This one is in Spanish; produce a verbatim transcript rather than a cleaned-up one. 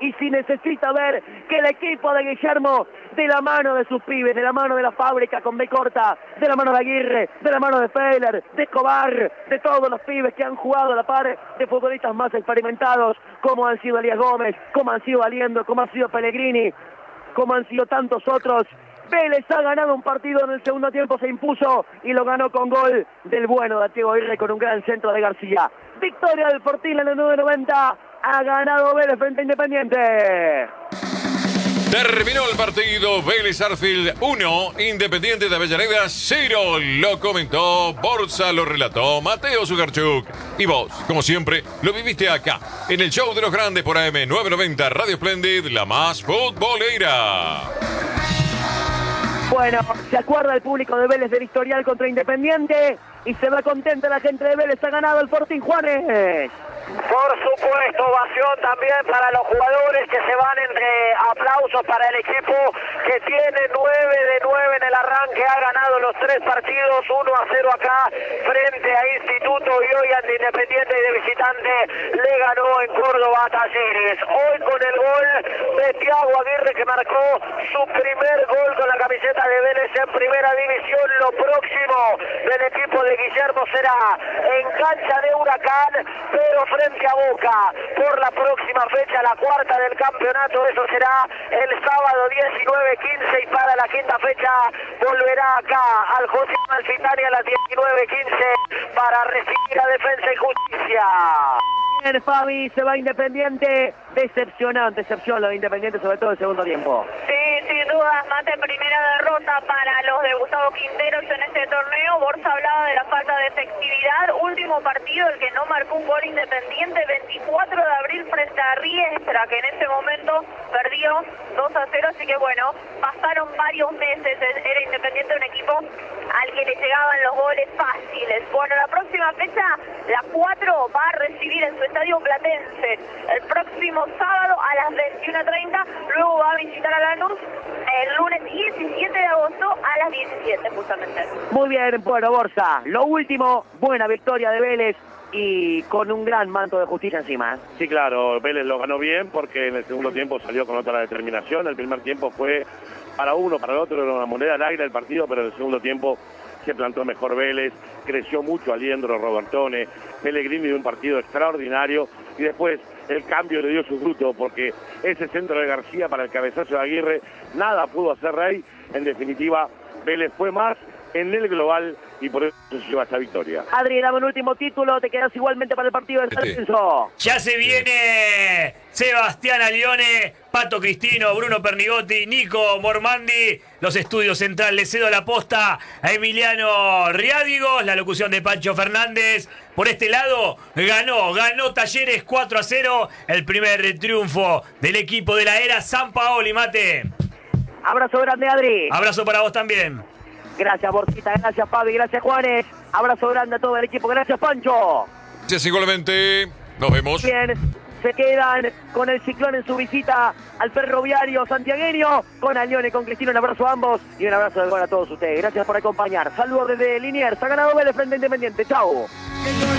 y si necesita ver que el equipo de Guillermo, de la mano de sus pibes, de la mano de la fábrica con B corta, de la mano de Aguirre, de la mano de Feller, de Escobar, de todos los pibes que han jugado a la par de futbolistas más experimentados, como han sido Elías Gómez, como han sido Aliendo, como ha sido Pellegrini, como han sido tantos otros. Vélez ha ganado un partido en el segundo tiempo, se impuso y lo ganó con gol del bueno de Diego Aguirre con un gran centro de García. Victoria del Fortín en el nueve noventa, ha ganado Vélez frente a Independiente. Terminó el partido, Vélez Sarsfield uno, Independiente de Avellaneda cero. Lo comentó Borsa, lo relató Mateo Zugarchuk. Y vos, como siempre, lo viviste acá, en el show de los grandes por A M nueve noventa Radio Splendid, la más futbolera. Bueno, se acuerda el público de Vélez del historial contra Independiente y se va contenta la gente de Vélez, ha ganado el Fortín, Juanes. Por supuesto, ovación también para los jugadores que se van entre aplausos para el equipo que tiene nueve de nueve en el arranque, ha ganado los tres partidos, uno a cero acá frente a Instituto y hoy ante Independiente y de visitante le ganó en Córdoba a Talleres. Hoy con el gol de Thiago Aguirre que marcó su primer gol con la camiseta de Vélez en primera división. Lo próximo del equipo de Guillermo será en cancha de Huracán, pero frente a Boca por la próxima fecha, la cuarta del campeonato. Eso será el sábado diecinueve quince y para la quinta fecha volverá acá al José Amalfitani a las diecinueve quince para recibir a Defensa y Justicia. Bien, Fabi, se va Independiente, decepcionante, decepción lo de Independiente, sobre todo el segundo tiempo. Sí, sin dudas, Mate, primera derrota para los de Gustavo Quinteros en este torneo. Borsa hablaba de la falta de efectividad. Último partido, el que no marcó un gol Independiente, veinticuatro de abril frente a Riestra, que en ese momento perdió dos a cero, así que bueno, pasaron varios meses, era Independiente un equipo al que le llegaban los goles fáciles. Bueno, la próxima fecha, la cuatro, va a recibir en su estadio Platense el próximo sábado a las veintiuna treinta, luego va a visitar a Lanús el lunes diecisiete de agosto a las diecisiete justamente. Muy bien, bueno, Borsa, lo último, buena victoria de Vélez y con un gran manto de justicia encima. Sí, claro, Vélez lo ganó bien porque en el segundo tiempo salió con otra determinación. El primer tiempo fue para uno, para el otro, era una moneda al aire el partido, pero en el segundo tiempo se plantó mejor Vélez, creció mucho Aliendro, Robertone, Pellegrini de un partido extraordinario y después el cambio le dio su fruto porque ese centro de García para el cabezazo de Aguirre, nada pudo hacer Rey. En definitiva, Vélez fue más en el global y por eso se lleva esta victoria. Adri, dame un último título, te quedas igualmente para el partido del San Lorenzo. Ya se viene Sebastián Alione, Pato Cristino, Bruno Pernigotti, Nico Mormandi, los estudios centrales. Le cedo la posta a Emiliano Riádigos, la locución de Pancho Fernández. Por este lado, ganó, ganó Talleres cuatro a cero, el primer triunfo del equipo de la era San Paoli, Mate. Abrazo grande, Adri. Abrazo para vos también. Gracias, Borcita, gracias, Fabi, gracias, Juanes. Abrazo grande a todo el equipo, gracias, Pancho. Gracias igualmente, nos vemos. Bien, se quedan con el Ciclón en su visita al ferroviario santiagueño, con Alione, con Cristino, un abrazo a ambos y un abrazo de gol a todos ustedes. Gracias por acompañar. Saludos desde Liniers, ha ganado Vélez frente a Independiente, chau.